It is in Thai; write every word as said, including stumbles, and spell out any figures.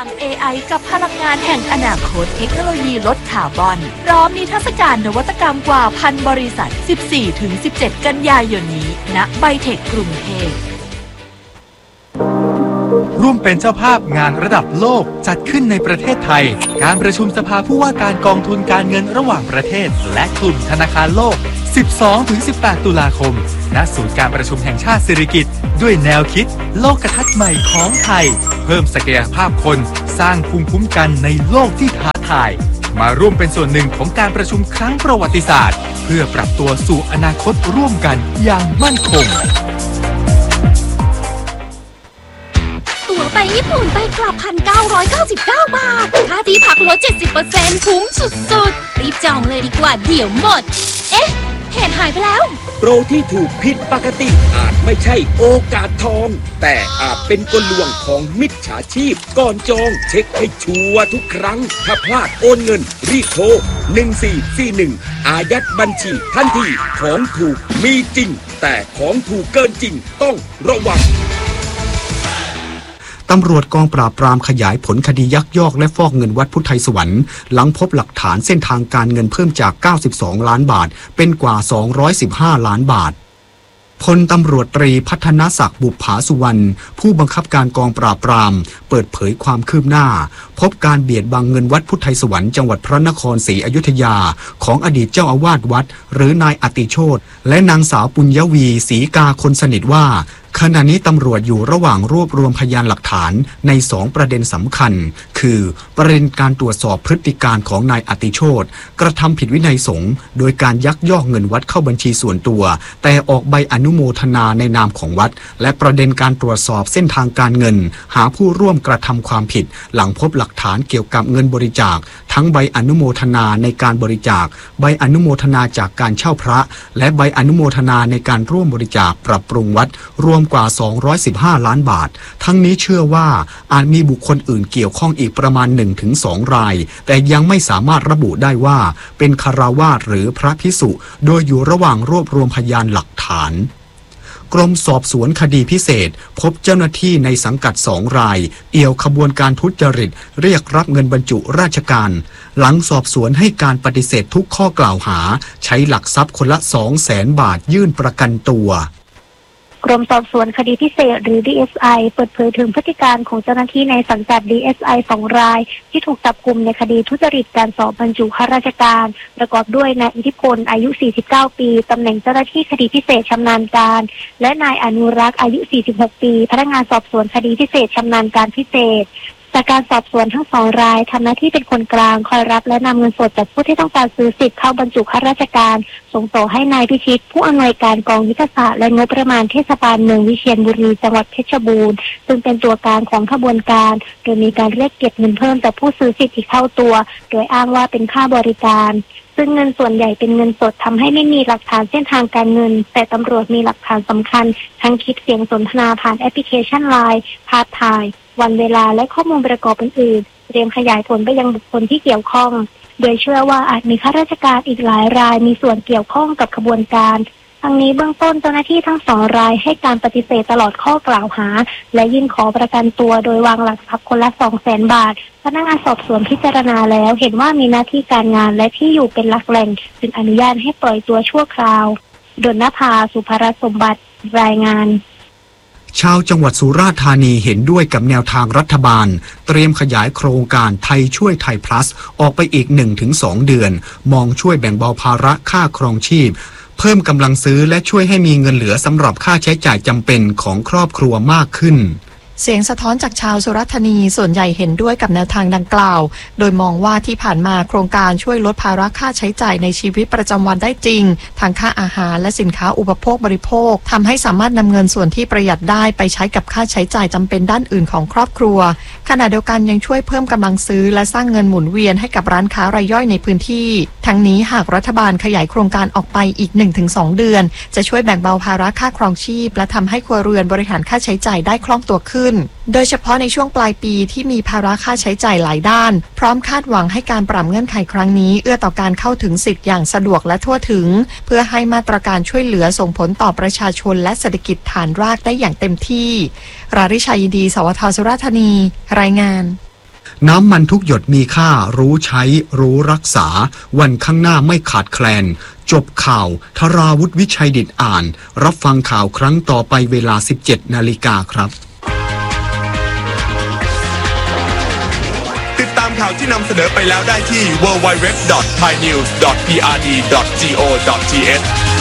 ลัง เอ ไอ กับพลังงานแห่งอนาคตเทคโนโลยีลดคาร์บอนพร้อมนิทรรศการนวัตกรรมกว่าพันบริษัท สิบสี่ถึงสิบเจ็ด กันยายนนี้ณไบเทคกรุงเทพร่วมเป็นเจ้าภาพงานระดับโลกจัดขึ้นในประเทศไทยการประชุมสภาผู้ว่าการกองทุนการเงินระหว่างประเทศและกลุ่มธนาคารโลก สิบสองถึงสิบแปด ตุลาคมณศูนย์การประชุมแห่งชาติสิริกิติ์ด้วยแนวคิดโลกทัศน์ใหม่ของไทยเพิ่มศักยภาพคนสร้างภูมิคุ้มกันในโลกที่ท้าทายมาร่วมเป็นส่วนหนึ่งของการประชุมครั้งประวัติศาสตร์เพื่อปรับตัวสู่อนาคตร่วมกันอย่างมั่นคงตั๋วไปญี่ปุ่นไปกลับ หนึ่งพันเก้าร้อยเก้าสิบเก้า บาทค่าที่พักลด เจ็ดสิบเปอร์เซ็นต์ คุ้มสุดๆรีบจองเลยดีกว่าเดี๋ยวหมดเอ๊ะเหตุหายไปแล้วโปรที่ถูกผิดปกติอาจไม่ใช่โอกาสทองแต่อาจเป็นกลลวงของมิจฉาชีพก่อนจองเช็คให้ชัวร์ทุกครั้งถ้าพลาดโอนเงินรีบโทรหนึ่งสี่สี่หนึ่งอายัดบัญชีทันทีของถูกมีจริงแต่ของถูกเกินจริงต้องระวังตำรวจกองปราบปรามขยายผลคดียักยอกและฟอกเงินวัดพุทธไทยสวรรค์หลังพบหลักฐานเส้นทางการเงินเพิ่มจากเก้าสิบสองล้านบาทเป็นกว่าสองร้อยสิบห้าล้านบาทพลตำรวจตรีพัฒนศักดิ์บุปผาสุวรรณผู้บังคับการกองปราบปรามเปิดเผยความคืบหน้าพบการเบียดบังเงินวัดพุทธไทยสวรรค์จังหวัดพระนครศรีอยุธยาของอดีตเจ้าอาวาสวัดหรือนายอติโชติและนางสาวปุญญวีศรีกาคนสนิทว่าขณะนี้ตำรวจอยู่ระหว่างรวบรวมพยานหลักฐานในสองประเด็นสำคัญคือประเด็นการตรวจสอบพฤติการของนายอติโชติกระทำผิดวินัยสงฆ์โดยการยักยอกเงินวัดเข้าบัญชีส่วนตัวแต่ออกใบอนุโมทนาในนามของวัดและประเด็นการตรวจสอบเส้นทางการเงินหาผู้ร่วมกระทำความผิดหลังพบหลักฐานเกี่ยวกับเงินบริจาคทั้งใบอนุโมทนาในการบริจาคใบอนุโมทนาจากการเช่าพระและใบอนุโมทนาในการร่วมบริจาคปรับปรุงวัดรวมกว่าสองร้อยสิบห้าล้านบาททั้งนี้เชื่อว่าอาจมีบุคคลอื่นเกี่ยวข้องอีกประมาณ หนึ่งถึงสอง รายแต่ยังไม่สามารถระบุได้ว่าเป็นคฤหัสถ์หรือพระภิกษุโดยอยู่ระหว่างรวบรวมพยานหลักฐานกรมสอบสวนคดีพิเศษพบเจ้าหน้าที่ในสังกัดสองรายเอี่ยวขบวนการทุจริตเรียกรับเงินบรรจุราชการหลังสอบสวนให้การปฏิเสธทุกข้อกล่าวหาใช้หลักทรัพย์คนละ สองแสน บาทยื่นประกันตัวกรมสอบสวนคดีพิเศษหรือ ดี เอส ไอ เปิดเผยถึงพฤติการของเจ้าหน้าที่ในสังกัด ดี เอส ไอ สองรายที่ถูกจับกุมในคดีทุจริตการสอบบรรจุข้าราชการประกอบด้วยนายอิทธิพลอายุสี่สิบเก้าปีตำแหน่งเจ้าหน้าที่คดีพิเศษชำนาญการและนายอนุรักษ์อายุสี่สิบหกปีพนักงานสอบสวนคดีพิเศษชำนาญการพิเศษจากการสอบสวนทั้งสองรายทำหน้าที่เป็นคนกลางคอยรับและนำเงินสดจากผู้ที่ต้องการซื้อสิทธิ์เข้าบรรจุข้าราชการส่งต่อให้นายพิชิตผู้อำนวยการกองยุทธศาสตร์และงบประมาณเทศบาลเมืองวิเชียรบุรีจังหวัดเพชรบูรณ์ซึ่งเป็นตัวกลางของขบวนการโดยมีการเรียกเก็บเงินเพิ่มจากผู้ซื้อสิทธิ์อีกเท่าตัวโดยอ้างว่าเป็นค่าบริการซึ่งเงินส่วนใหญ่เป็นเงินสดทำให้ไม่มีหลักฐานเส้นทางการเงินแต่ตำรวจมีหลักฐานสำคัญทั้งคลิปเสียงสนทนาผ่านแอปพลิเคชัน ไลน์ ภาพถ่ายวันเวลาและข้อมูลประกอบอื่นๆเตรียมขยายผลไปยังบุคคลที่เกี่ยวข้องโดยเชื่อว่าอาจมีข้าราชการอีกหลายรายมีส่วนเกี่ยวข้องกับขบวนการทั้งนี้เบื้องต้นเจ้าหน้าที่ทั้งสองรายให้การปฏิเสธตลอดข้อกล่าวหาและยื่นขอประกันตัวโดยวางหลักทรัพย์คนละ สองแสน บาทพนักงานสอบสวนพิจารณาแล้วเห็นว่ามีหน้าที่การงานและที่อยู่เป็นหลักแหล่งจึงอนุญาตให้ปล่อยตัวชั่วคราวดลนภาสุภรัตน์สมบัติรายงานชาวจังหวัดสุราษฎร์ธานีเห็นด้วยกับแนวทางรัฐบาลเตรียมขยายโครงการไทยช่วยไทย plus ออกไปอีก หนึ่งถึงสอง เดือนมองช่วยแบ่งเบาภาระค่าครองชีพเพิ่มกำลังซื้อและช่วยให้มีเงินเหลือสำหรับค่าใช้จ่ายจำเป็นของครอบครัวมากขึ้นเสียงสะท้อนจากชาวสุราษฎร์ธานีส่วนใหญ่เห็นด้วยกับแนวทางดังกล่าวโดยมองว่าที่ผ่านมาโครงการช่วยลดภาระค่าใช้จ่ายในชีวิตประจำวันได้จริงทางค่าอาหารและสินค้าอุปโภคบริโภคทำให้สามารถนำเงินส่วนที่ประหยัดได้ไปใช้กับค่าใช้จ่ายจำเป็นด้านอื่นของครอบครัวขณะเดียวกันยังช่วยเพิ่มกำลังซื้อและสร้างเงินหมุนเวียนให้กับร้านค้ารายย่อยในพื้นที่ทั้งนี้หากรัฐบาลขยายโครงการออกไปอีก หนึ่งถึงสอง เดือนจะช่วยแบ่งเบาภาระค่าครองชีพและทำให้ครัวเรือนบริหารค่าใช้จ่ายได้คล่องตัวขึ้นโดยเฉพาะในช่วงปลายปีที่มีภาระค่าใช้จ่ายหลายด้านพร้อมคาดหวังให้การปรับเงื่อนไขครั้งนี้เอื้อต่อการเข้าถึงสิทธิ์อย่างสะดวกและทั่วถึงเพื่อให้มาตรการช่วยเหลือส่งผลต่อประชาชนและเศรษฐกิจฐานรากได้อย่างเต็มที่ราริชายินดีสวทสุราษฎร์ธานีรายงานน้ำมันทุกหยดมีค่ารู้ใช้รู้รักษาวันข้างหน้าไม่ขาดแคลนจบข่าวธราวุฒิวิชัยดิษฐ์อ่านรับฟังข่าวครั้งต่อไปเวลา สิบเจ็ดนาฬิกาครับติดตามข่าวที่นำเสนอไปแล้วได้ที่ ดับเบิลยู ดับเบิลยู ดับเบิลยู ดอท ไทยนิวส์ ดอท พี อาร์ ดี ดอท จี โอ ดอท ที เอช